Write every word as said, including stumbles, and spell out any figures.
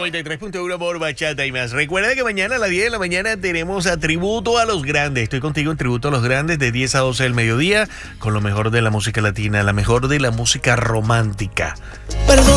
noventa y tres punto uno por Bachata y más. Recuerda que mañana a las diez de la mañana tenemos a Tributo a los Grandes. Estoy contigo en Tributo a los Grandes de diez a doce del mediodía con lo mejor de la música latina, la mejor de la música romántica. Perdón.